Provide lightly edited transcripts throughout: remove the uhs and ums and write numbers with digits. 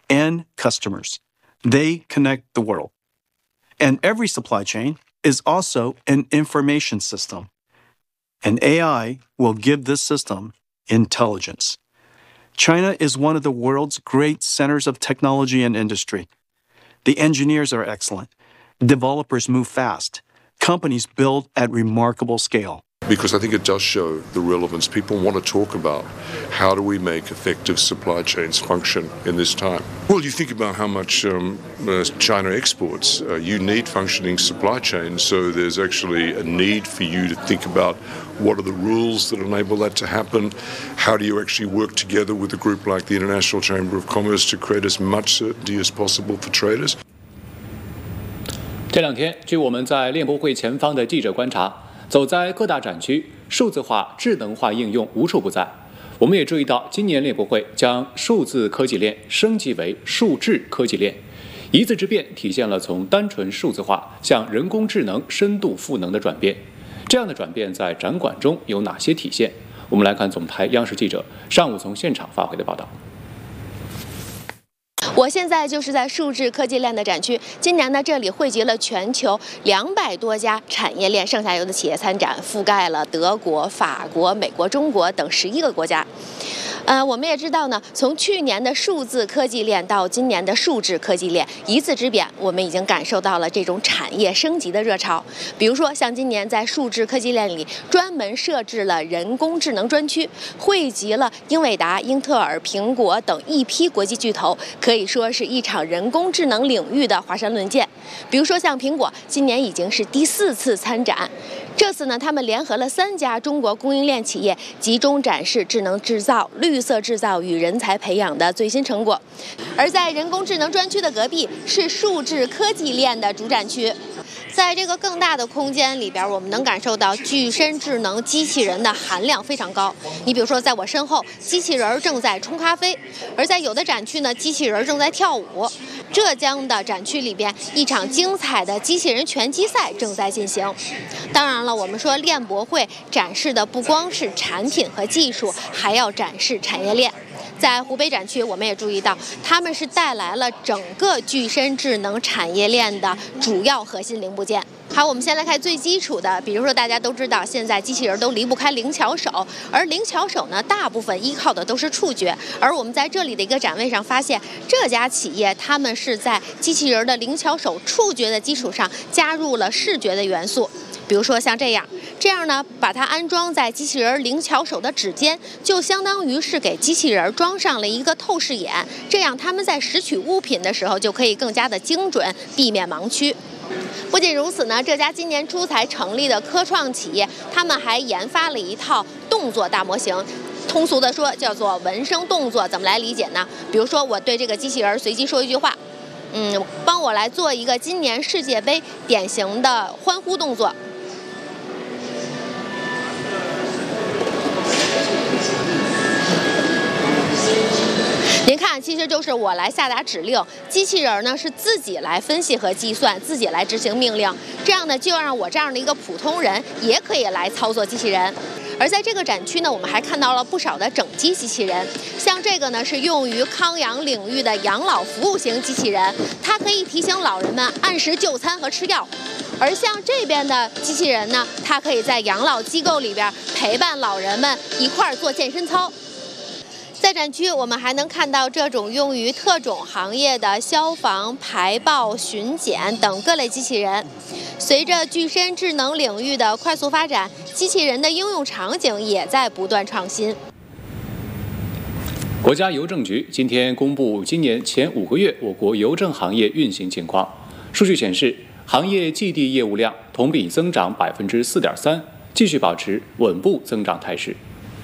and customers. They connect the world. And every supply chain is also an information system. And AI will give this system intelligence. China is one of the world's great centers of technology and industry. The engineers are excellent. Developers move fast. Companies build at remarkable scale. Because I think it does show the relevance. People want to talk about how do we make effective supply chains function in this time. Well, you think about how much China exports. You need functioning supply chains, so there's actually a need for you to think about what are the rules that enable that to happen. How do you actually work together with a group like the International Chamber of Commerce to create as much certainty as possible for traders? 这两天，据我们在链博会前方的记者观察，走在各大展区，数字化、智能化应用无处不在。我们也注意到，今年链博会将数字科技链升级为数智科技链，一字之变体现了从单纯数字化向人工智能深度赋能的转变。这样的转变在展馆中有哪些体现？我们来看总台央视记者上午从现场发回的报道。 我现在就是在数智科技链的展区，今年呢，这里汇集了全球200多家产业链上下游的企业参展，覆盖了德国、法国、美国、中国等11个国家。我们也知道呢，从去年的数字科技链到今年的数智科技链，一字之变，我们已经感受到了这种产业升级的热潮。比如说，像今年在数智科技链里专门设置了人工智能专区，汇集了英伟达、英特尔、苹果等一批国际巨头，可以说是一场人工智能领域的华山论剑。比如说像苹果，今年已经是第4次参展。这次呢，他们联合了3家中国供应链企业，集中展示智能制造、绿色制造与人才培养的最新成果。而在人工智能专区的隔壁是数智科技链的主展区。在这个更大的空间里边，我们能感受到具身智能机器人的含量非常高。你比如说，在我身后，机器人正在冲咖啡；而在有的展区呢，机器人正在跳舞。浙江的展区里边，一场精彩的机器人拳击赛正在进行。当然了，我们说链博会展示的不光是产品和技术，还要展示产业链。在湖北展区，我们也注意到，他们是带来了整个具身智能产业链的主要核心零部件。好，我们先来看最基础的，比如说大家都知道，现在机器人都离不开灵巧手，而灵巧手呢，大部分依靠的都是触觉。而我们在这里的一个展位上发现，这家企业他们是在机器人的灵巧手触觉的基础上，加入了视觉的元素。比如说像这样呢，把它安装在机器人灵巧手的指尖，就相当于是给机器人装上了一个透视眼，这样他们在拾取物品的时候就可以更加的精准，避免盲区。不仅如此呢，这家今年初才成立的科创企业，他们还研发了一套动作大模型。通俗的说，叫做纹声动作。怎么来理解呢？比如说，我对这个机器人随机说一句话，帮我来做一个今年世界杯典型的欢呼动作。您看，其实就是我来下达指令，机器人呢是自己来分析和计算，自己来执行命令。这样呢，就让我这样的一个普通人也可以来操作机器人。而在这个展区呢，我们还看到了不少的整机机器人，像这个呢是用于康养领域的养老服务型机器人，它可以提醒老人们按时就餐和吃药。而像这边的机器人呢，它可以在养老机构里边陪伴老人们一块儿做健身操。在展区，我们还能看到这种用于特种行业的消防、排爆、巡检等各类机器人。随着具身智能领域的快速发展，机器人的应用场景也在不断创新。 国家邮政局今天公布今年前5个月我国邮政行业运行情况。数据显示，行业寄递业务量同比增长4.3%，继续保持稳步增长态势。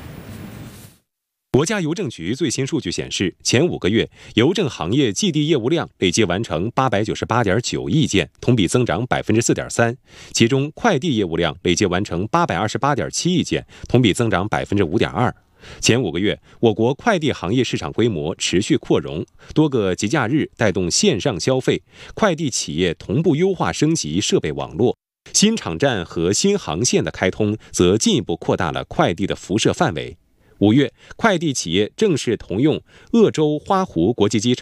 国家邮政局最新数据显示，前5个月邮政行业寄递业务量累计完成898.9亿件，同比增长4.3%。其中，快递业务量累计完成828.7亿件，同比增长5.2%。前5个月，我国快递行业市场规模持续扩容，多个节假日带动线上消费，快递企业同步优化升级设备网络。新场站和新航线的开通，则进一步扩大了快递的辐射范围。5月，快递企业正式同用鄂州花湖国际机场